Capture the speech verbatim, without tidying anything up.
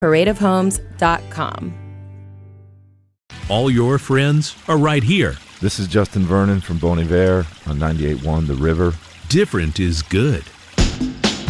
parade of homes dot com. All your friends are right here. This is Justin Vernon from Bon Iver on ninety-eight point one The River. Different is good.